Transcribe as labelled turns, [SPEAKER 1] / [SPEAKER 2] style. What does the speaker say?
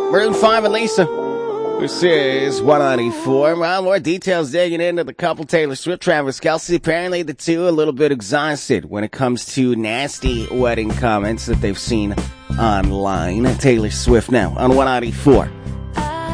[SPEAKER 1] Maroon 5 and Lisa. This is 194. Well, more details digging into the couple Taylor Swift, Travis Kelce. Apparently the two a little bit exhausted when it comes to nasty wedding comments that they've seen online. Taylor Swift now on 194.